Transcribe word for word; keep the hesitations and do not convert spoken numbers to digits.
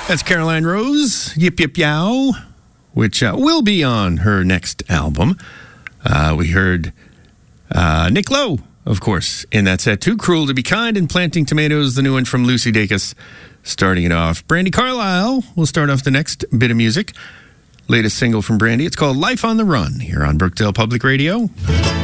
That's Caroline Rose, Yip Yip Yow, which uh, will be on her next album. Uh, we heard uh, Nick Lowe, of course, in that set. Too Cruel to Be Kind and Planting Tomatoes, the new one from Lucy Dacus, starting it off. Brandy Carlisle will start off the next bit of music. Latest single from Brandy. It's called Life on the Run here on Brookdale Public Radio.